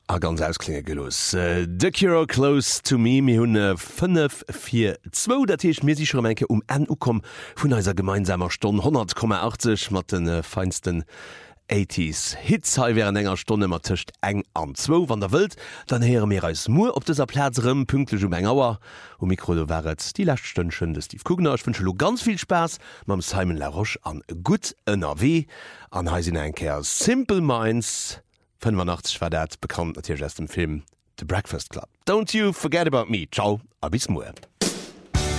A ganz ausklinge gelos. The Cure close to me mi hunn 542, dat hiech mir sich enke NU kom vun eiser gemeinsamer Stonn 100,80 mat den feinsten 80s. Hits ha wären enger Stonne mat tischcht eng an 2 wann der Welt, dann heere mir als Mu op deser Plätzerem pünktlich eng Auer. O Mikro do wäret die Lächtstënchen des Steve Kugner. Ich wünsche lo ganz viel Spaß mam Simon Laroche an gut NRW an heisinn enker Simple Minds. 85 war dat bekannt natürlich aus dem Film The Breakfast Club. Don't you forget about me. Ciao, a bis morgen.